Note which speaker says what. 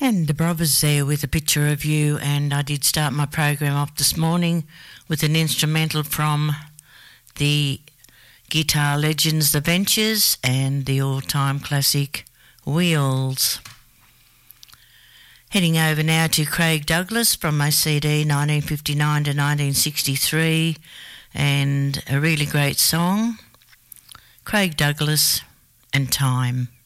Speaker 1: And the Brothers there with a picture of you, and I did start my program off this morning with an instrumental from the guitar legends The Ventures and the all-time classic Wheels. Heading over now to Craig Douglas from my CD 1959 to 1963, and a really great song, Craig Douglas and Time.